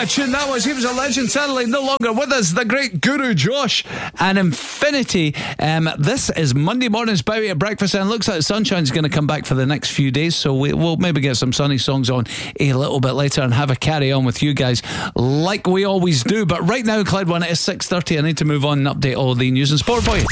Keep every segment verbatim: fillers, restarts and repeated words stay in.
a tune that was. He was a legend, sadly no longer with us, the great Guru Josh and Infinity. Um, this is Monday morning's Bowie at breakfast, and it looks like the sunshine's going to come back for the next few days, so we, we'll maybe get some sunny songs on a little bit later and have a carry on with you guys like we always do. But right now, Clyde One, it is six thirty. I need to move on and update all the news and sport for you.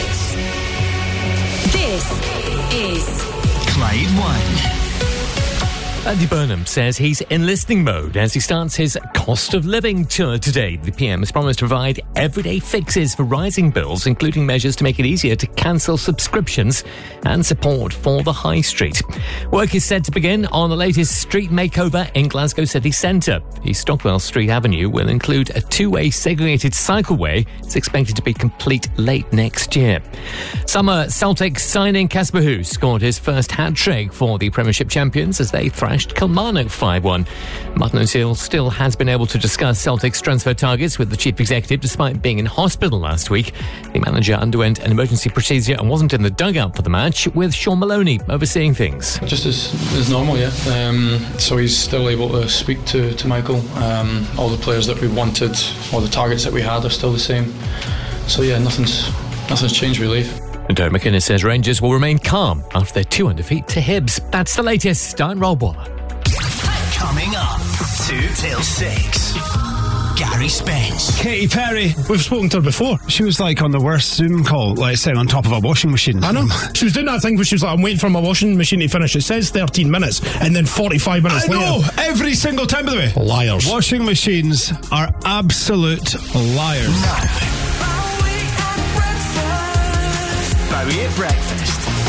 This is Clyde One. Andy Burnham says he's in listening mode as he starts his cost of living tour today. The P M has promised to provide everyday fixes for rising bills, including measures to make it easier to cancel subscriptions and support for the high street. Work is set to begin on the latest street makeover in Glasgow city centre. The Stockwell Street Avenue will include a two-way segregated cycleway. It's expected to be complete late next year. Summer Celtic signing Casper Hoos scored his first hat-trick for the Premiership champions as they thrashed Kilmarnock five one. Martin O'Neill still has been able to discuss Celtic's transfer targets with the chief executive despite being in hospital last week. The manager underwent an emergency procedure and wasn't in the dugout for the match, with Sean Maloney overseeing things. Just as, as normal, yeah. Um, so he's still able to speak to, to Michael. Um, all the players that we wanted, all the targets that we had are still the same. So yeah, nothing's nothing's changed really. Derek McInnes says Rangers will remain calm after their two-one defeat to Hibs. That's the latest. I'm Rob Waller. Coming up, two till six. Gary Spence. Katy Perry, we've spoken to her before. She was like on the worst Zoom call, like sitting on top of a washing machine. I know. She was doing that thing where she was like, I'm waiting for my washing machine to finish. It says thirteen minutes, and then forty-five minutes I later. know, every single time, by the way. Liars. Washing machines are absolute liars. Now. Bowie at breakfast.